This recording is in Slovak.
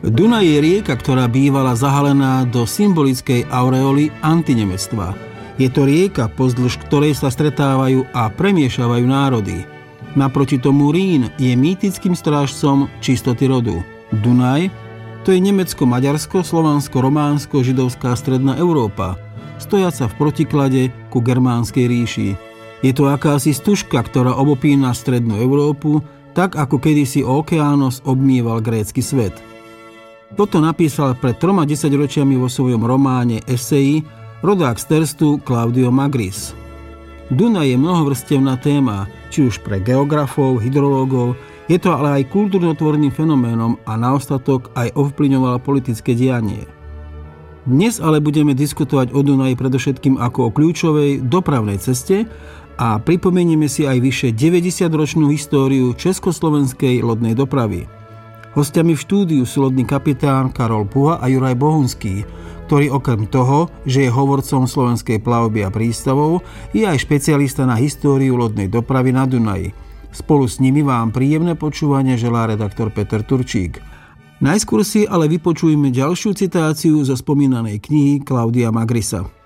Dunaj je rieka, ktorá bývala zahalená do symbolickej aureoly antinemectva. Je to rieka, pozdĺž ktorej sa stretávajú a premiešavajú národy. Naproti tomu Rín je mýtickým strážcom čistoty rodu. Dunaj to je Nemecko, Maďarsko, Slovansko, Románsko, židovská stredná Európa, stojaca v protiklade ku Germánskej ríši. Je to akási stužka, ktorá obopína strednú Európu, tak ako kedysi Okeános obmýval grécky svet. Toto napísal pred 3 desaťročiami vo svojom románe Eseji rodák z Terstu Claudio Magris. Dunaj je mnohovrstevná téma, či už pre geografov, hydrológov, je to ale aj kultúrnotvorným fenoménom a na ostatok aj ovplyvňoval politické dianie. Dnes ale budeme diskutovať o Dunaji predovšetkým ako o kľúčovej dopravnej ceste a pripomenieme si aj vyše 90-ročnú históriu československej lodnej dopravy. Hostiami v štúdiu sú lodný kapitán Karol Puha a Juraj Bohunský, ktorý okrem toho, že je hovorcom slovenskej plavby a prístavov, je aj špecialista na históriu lodnej dopravy na Dunaji. Spolu s nimi vám príjemné počúvanie želá redaktor Peter Turčík. Najskôr si ale vypočujme ďalšiu citáciu zo spomínanej knihy Claudia Magrisa.